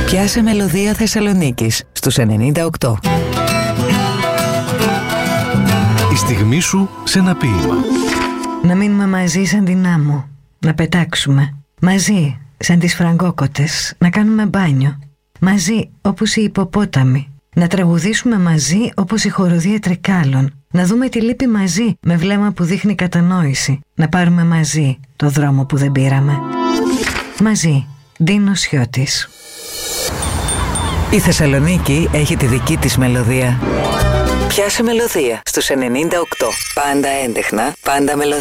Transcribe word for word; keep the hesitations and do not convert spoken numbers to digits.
Πιάσε μελωδία Θεσσαλονίκης στους ενενήντα οκτώ. Η στιγμή σου σε ένα ποίημα. Να μείνουμε μαζί σαν την άμμο. Να πετάξουμε. Μαζί σαν τις φραγκόκοτες. Να κάνουμε μπάνιο. Μαζί όπως οι υποπόταμοι. Να τραγουδήσουμε μαζί όπως η χοροδία τρικάλων. Να δούμε τη λύπη μαζί με βλέμμα που δείχνει κατανόηση. Να πάρουμε μαζί το δρόμο που δεν πήραμε. Μαζί. Ντίνο Σιώτης. Η Θεσσαλονίκη έχει τη δική της μελωδία. Πιάσε μελωδία στους ενενήντα οκτώ. Πάντα έντεχνα, πάντα μελωδία.